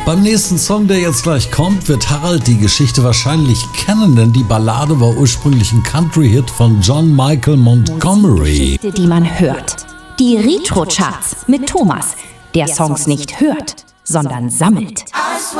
Beim nächsten Song, der jetzt gleich kommt, wird Harald die Geschichte wahrscheinlich kennen, denn die Ballade war ursprünglich ein Country-Hit von John Michael Montgomery. Geschichte, die man hört. Die Retro-Charts mit Thomas, der Songs nicht hört, sondern sammelt.